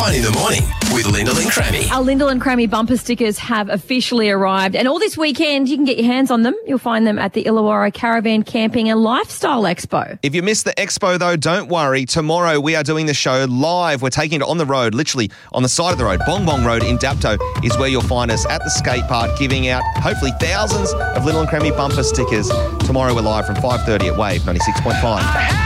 Fun in the morning with Lyndall and Crammy. Our Lyndall and Crammy bumper stickers have officially arrived, and all this weekend you can get your hands on them. You'll find them at the Illawarra Caravan Camping and Lifestyle Expo. If you missed the expo, though, don't worry. Tomorrow we are doing the show live. We're taking it on the road, literally on the side of the road. Bong Bong Road in Dapto is where you'll find us at the skate park, giving out hopefully thousands of Lyndall and Crammy bumper stickers. Tomorrow we're live from 5:30 at Wave 96.5.